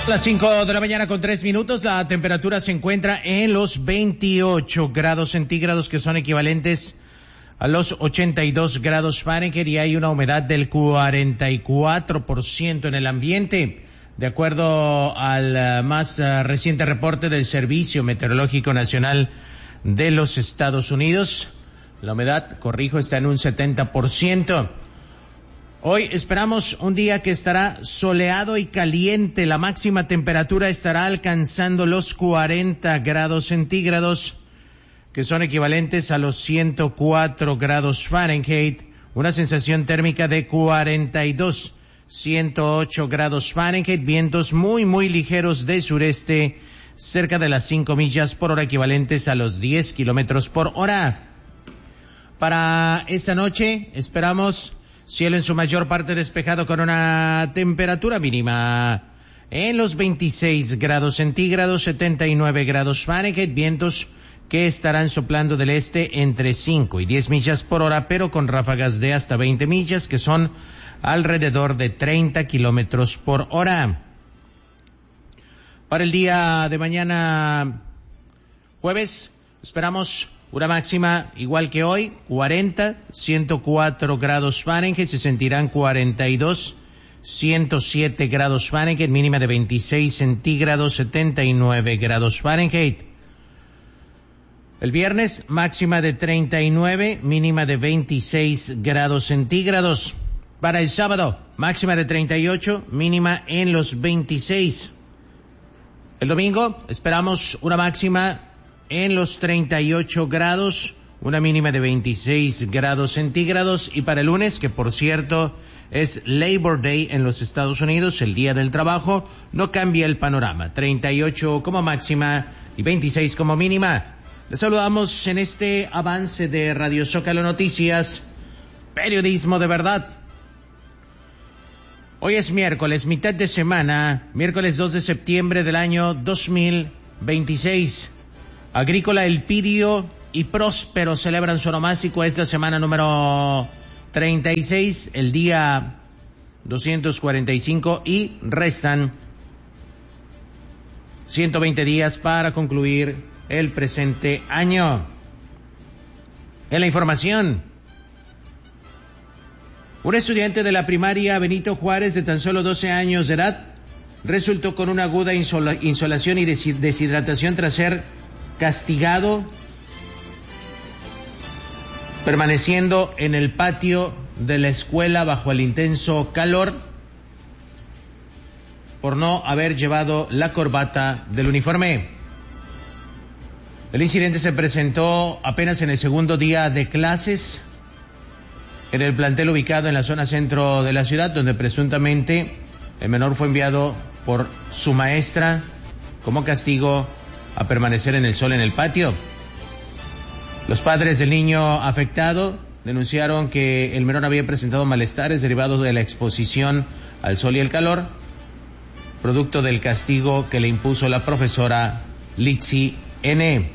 Las 5 de la mañana con 3 minutos, la temperatura se encuentra en los 28 grados centígrados, que son equivalentes a los 82 grados Fahrenheit, y hay una humedad del 44% en el ambiente. De acuerdo al más reciente reporte del Servicio Meteorológico Nacional de los Estados Unidos, la humedad, está en un 70%. Hoy esperamos un día que estará soleado y caliente. La máxima temperatura estará alcanzando los 40 grados centígrados, que son equivalentes a los 104 grados Fahrenheit. Una sensación térmica de 42, 108 grados Fahrenheit. Vientos muy ligeros de sureste, cerca de las 5 millas por hora, equivalentes a los 10 kilómetros por hora. Para esta noche esperamos cielo en su mayor parte despejado, con una temperatura mínima en los 26 grados centígrados, 79 grados Fahrenheit, vientos que estarán soplando del este entre 5 y 10 millas por hora, pero con ráfagas de hasta 20 millas, que son alrededor de 30 kilómetros por hora. Para el día de mañana, jueves, esperamos una máxima igual que hoy, 40, 104 grados Fahrenheit, se sentirán 42, 107 grados Fahrenheit, mínima de 26 centígrados, 79 grados Fahrenheit. El viernes, máxima de 39, mínima de 26 grados centígrados. Para el sábado, máxima de 38, mínima en los 26. El domingo, esperamos una máxima en los 38 grados, una mínima de 26 grados centígrados. Y para el lunes, que por cierto es Labor Day en los Estados Unidos, el Día del Trabajo, no cambia el panorama, 38 como máxima y 26 como mínima. Les saludamos en este avance de Radio Zócalo Noticias, periodismo de verdad. Hoy es miércoles, mitad de semana, miércoles 2 de septiembre del año 2026. Agrícola, Elpidio y Próspero celebran su onomástico esta semana número 36, el día 245, y restan 120 días para concluir el presente año. En la información, un estudiante de la primaria Benito Juárez de tan solo 12 años de edad resultó con una aguda insolación y deshidratación tras ser castigado permaneciendo en el patio de la escuela bajo el intenso calor por no haber llevado la corbata del uniforme. El incidente se presentó apenas en el segundo día de clases en el plantel ubicado en la zona centro de la ciudad, donde presuntamente el menor fue enviado por su maestra como castigo a permanecer en el sol en el patio. Los padres del niño afectado denunciaron que el menor había presentado malestares derivados de la exposición al sol y el calor, producto del castigo que le impuso la profesora Litsi N.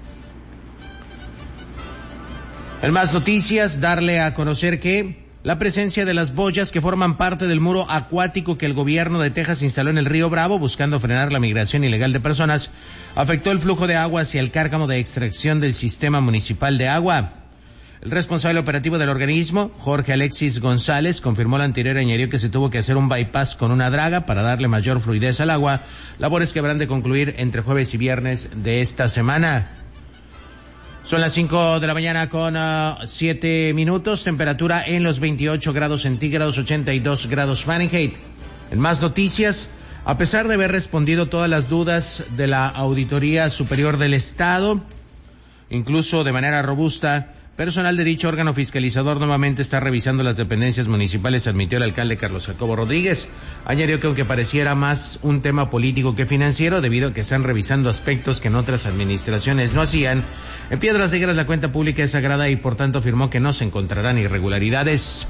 En más noticias, darle a conocer que la presencia de las boyas que forman parte del muro acuático que el gobierno de Texas instaló en el río Bravo buscando frenar la migración ilegal de personas afectó el flujo de agua hacia el cárcamo de extracción del sistema municipal de agua. El responsable operativo del organismo, Jorge Alexis González, confirmó lo anterior y añadió que se tuvo que hacer un bypass con una draga para darle mayor fluidez al agua, labores que habrán de concluir entre jueves y viernes de esta semana. Son las 5 de la mañana con 7 minutos, temperatura en los 28 grados centígrados, 82 grados Fahrenheit. En más noticias, a pesar de haber respondido todas las dudas de la Auditoría Superior del Estado, incluso de manera robusta, personal de dicho órgano fiscalizador nuevamente está revisando las dependencias municipales, admitió el alcalde Carlos Jacobo Rodríguez. Añadió que aunque pareciera más un tema político que financiero, debido a que están revisando aspectos que en otras administraciones no hacían, en Piedras Negras la cuenta pública es sagrada y por tanto afirmó que no se encontrarán irregularidades.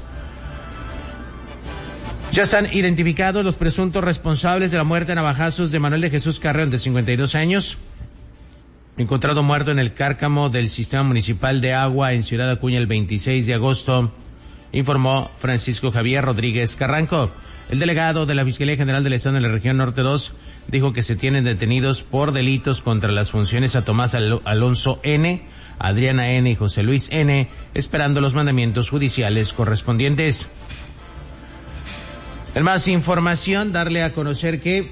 Ya están identificados los presuntos responsables de la muerte a navajazos de Manuel de Jesús Carreón, de 52 años, encontrado muerto en el cárcamo del Sistema Municipal de Agua en Ciudad Acuña el 26 de agosto informó Francisco Javier Rodríguez Carranco. El delegado de la Fiscalía General del Estado en la región Norte 2 dijo que se tienen detenidos por delitos contra las funciones a Tomás Alonso N., Adriana N. y José Luis N., esperando los mandamientos judiciales correspondientes. En más información, darle a conocer que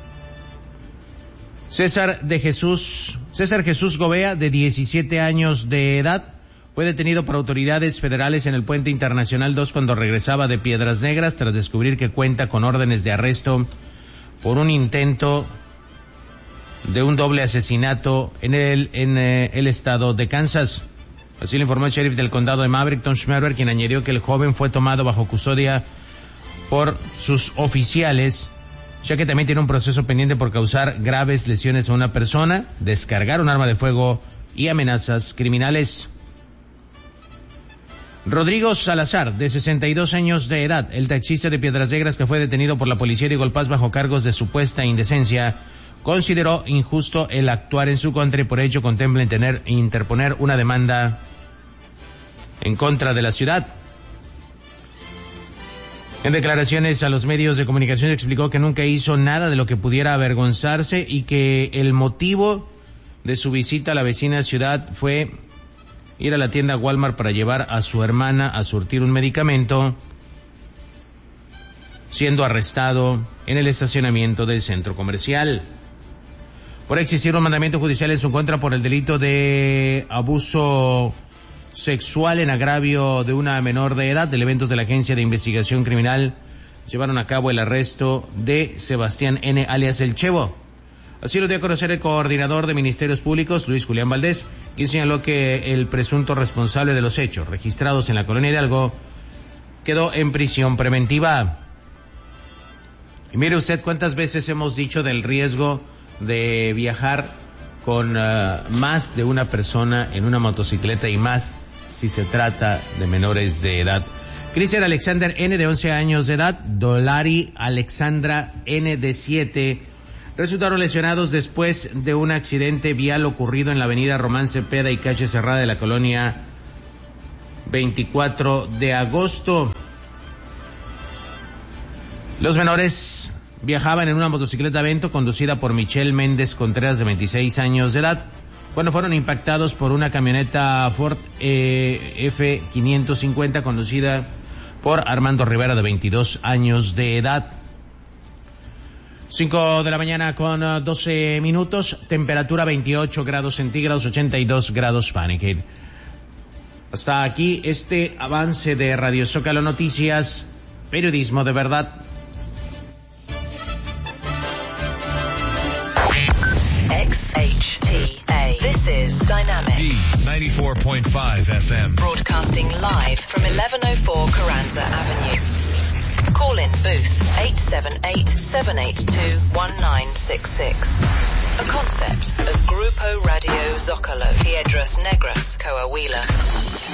César Jesús Gobea, de 17 años de edad, fue detenido por autoridades federales en el Puente Internacional 2 cuando regresaba de Piedras Negras tras descubrir que cuenta con órdenes de arresto por un intento de un doble asesinato en el estado de Kansas. Así lo informó el sheriff del condado de Maverick, Tom Schmerber, quien añadió que el joven fue tomado bajo custodia por sus oficiales, ya que también tiene un proceso pendiente por causar graves lesiones a una persona, descargar un arma de fuego y amenazas criminales. Rodrigo Salazar, de 62 años de edad, el taxista de Piedras Negras que fue detenido por la policía de Golpaz bajo cargos de supuesta indecencia, consideró injusto el actuar en su contra y por ello contempla interponer una demanda en contra de la ciudad. En declaraciones a los medios de comunicación explicó que nunca hizo nada de lo que pudiera avergonzarse y que el motivo de su visita a la vecina ciudad fue ir a la tienda Walmart para llevar a su hermana a surtir un medicamento, siendo arrestado en el estacionamiento del centro comercial. Por existir un mandamiento judicial en su contra por el delito de abuso sexual en agravio de una menor de edad, elementos de la Agencia de Investigación Criminal llevaron a cabo el arresto de Sebastián N., alias El Chevo. Así lo dio a conocer el coordinador de Ministerios Públicos, Luis Julián Valdés, quien señaló que el presunto responsable de los hechos registrados en la colonia Hidalgo quedó en prisión preventiva. Y mire usted cuántas veces hemos dicho del riesgo de viajar con más de una persona en una motocicleta y más si se trata de menores de edad. Christian Alexander N., de 11 años de edad, Dolari Alexandra N., de 7, resultaron lesionados después de un accidente vial ocurrido en la avenida Román Cepeda y calle Cerrada de la colonia 24 de agosto. Los menores viajaban en una motocicleta Vento conducida por Michelle Méndez Contreras, de 26 años de edad, cuando fueron impactados por una camioneta Ford F550 conducida por Armando Rivera, de 22 años de edad. 5 de la mañana con 12 minutos, temperatura 28 grados centígrados, 82 grados Fahrenheit. Hasta aquí este avance de Radio Zócalo Noticias, periodismo de verdad. XHTA. This is Dynamic. D94.5 FM. Broadcasting live from 1104 Carranza Avenue. Call in booth 878-782-1966. A concept of Grupo Radio Zócalo. Piedras Negras, Coahuila.